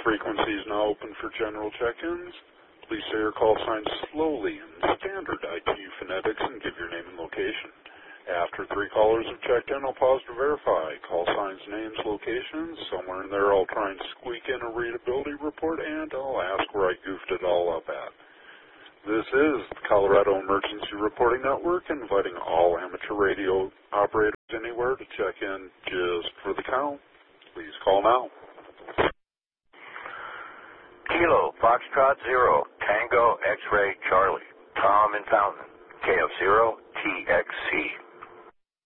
frequency is now open for general check-ins. Please say your call sign slowly in standard ITU phonetics and give your name and location. After 3 callers have checked in, I'll pause to verify call signs, names, locations. Somewhere in there I'll try and squeak in a readability report, and I'll ask where I goofed it all up at. This is the Colorado Emergency Reporting Network, inviting all amateur radio operators anywhere to check in just for the count. Please call now. Kilo, Foxtrot 0, Tango, X-Ray, Charlie, Tom in Fountain, KF0, TXC.